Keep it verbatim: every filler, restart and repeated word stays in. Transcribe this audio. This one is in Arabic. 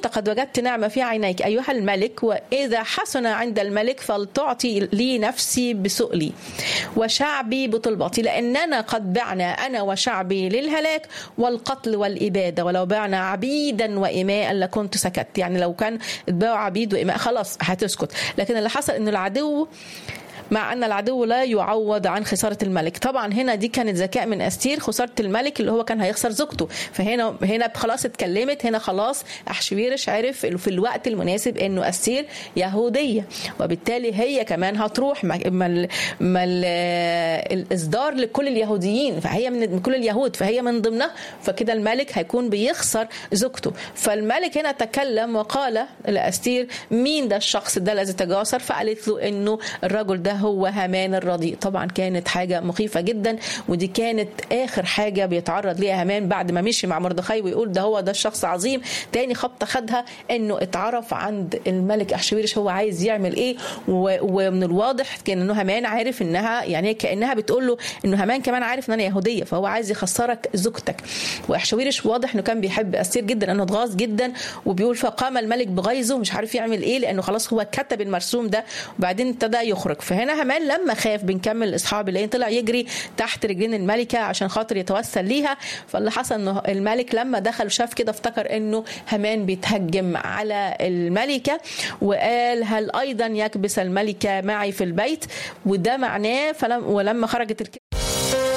كنت قد وجدت نعمة في عينيك أيها الملك، وإذا حسن عند الملك فلتعطي لي نفسي بسؤلي وشعبي بطلباتي، لأننا قد بعنا أنا وشعبي للهلاك والقتل والإبادة، ولو بعنا عبيدا وإماء لكنت سكت. يعني لو كان اتباعوا عبيد وإماء خلاص هتسكت، لكن اللي حصل إنه العدو، مع أن العدو لا يعوض عن خسارة الملك. طبعا هنا دي كانت ذكاء من أستير، خسارة الملك اللي هو كان هيخسر زوجته، فهنا هنا خلاص اتكلمت، هنا خلاص أحشويرش عرف في الوقت المناسب إنه أستير يهودية، وبالتالي هي كمان هتروح ما ما الإصدار لكل اليهوديين، فهي من كل اليهود، فهي من ضمنها، فكده الملك هيكون بيخسر زوجته. فالملك هنا تكلم وقال لأستير مين ده الشخص ده الذي تجاسر؟ فقالت له إنه الرجل ده هو هامان الرديء. طبعا كانت حاجة مخيفة جدا، ودي كانت آخر حاجة بيتعرض ليها هامان بعد ما مشي مع مردخاي ويقول ده هو ده الشخص عظيم. تاني خبطة خدها انه اتعرف عند الملك أحشويرش هو عايز يعمل ايه، ومن الواضح كان انه هامان عارف انها يعني كأنها بتقول له انه هامان كمان عارف ان انا يهودية، فهو عايز يخسرك زوجتك. وأحشويرش واضح انه كان بيحب أستير جدا، انه اتغاظ جدا، وبيقول فقام الملك بغيظه مش عارف يعمل ايه، لانه خلاص هو كتب المرسوم ده وبعدين ابتدى يخرج. فهنا هامان لما خاف، بنكمل الاصحاب اللي طلع يجري تحت رجلين الملكه عشان خاطر يتوسل ليها. فاللي حصل انه الملك لما دخل شاف كده افتكر انه هامان بيتهجم على الملكه، وقال هل ايضا يكبس الملكه معي في البيت؟ وده معناه فلم ولما خرجت